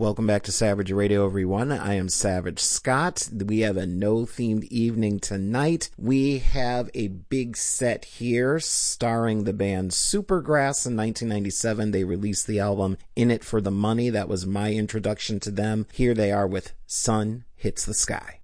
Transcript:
Welcome back to Savage Radio, everyone. I am Savage Scott. We have a no-themed evening tonight. We have a big set here starring the band Supergrass. In 1997, they released the album In It for the Money. That was my introduction to them. Here they are with Sun Hits the Sky.